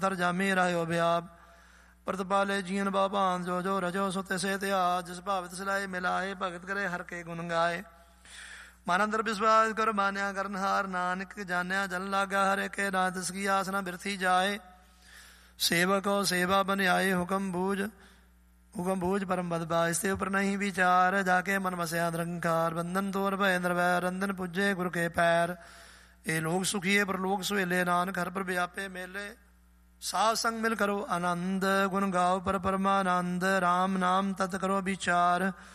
ਧਰ ਜਾਮੀ ਰਾਇਓ ਵਿਆਪ ਪ੍ਰਤਪਾਲੇ ਜੀਨ ਬਾਭਾਨ ਜੋ ਜੋ ਰਜੋ ਸੋ ਤਿਸੇ ਤਿਆਜ ਜਿਸ ਭਾਵਿਤ ਸਿਲਾਏ ਮਿਲਾਏ ਭਗਤ ਕਰੇ ਹਰ ਕੇ ਗੁਣ ਗਾਏ ਮਨ ਅੰਦਰ ਵਿਸ਼ਵਾਸ ਕਰ ਮਾਨਿਆ ਕਰਨਹਾਰ ਨਾਨਕ ਜਾਣਿਆ ਜਨ ਲਾਗਾ ਹਰੇ ਕੇ ਨਾਥ ਕੀ ਆਸ ਨਾ ਬਿਰਥੀ ਜਾਏ ਸੇਵਕੋ ਸੇਵਾ ਬਨਿਆਏ ਹੁਕਮ ਬੂਝ ਪਰਮ ਬਦਬਾ ਇਸ ਤੇ ਉਪਰ ਨਹੀਂ ਵਿਚਾਰ ਜਾ ਕੇ ਮਨ ਵਸਿਆ ਨਿਰੰਕਾਰ ਬੰਧਨ ਤੋਰ ਭੈ ਨਿਰਵੈ ਰੰਧਨ ਪੁੱਜੇ ਗੁਰ ਕੇ ਪੈਰ ਇਹ ਲੋਕ ਸੁਖੀਏ ਪਰਲੋਕ ਸੁਹੇਲੇ ਨਾਨਕ ਹਰ ਪਰ ਵਿਆਪੇ ਮੇਲੇ ਸਾਧ ਸੰਗ ਮਿਲ ਕਰੋ ਆਨੰਦ ਗੁਣ ਗਾਓ ਪਰ ਪਰਮਾਨੰਦ ਰਾਮ ਨਾਮ ਤਤ ਕਰੋ ਵਿਚਾਰ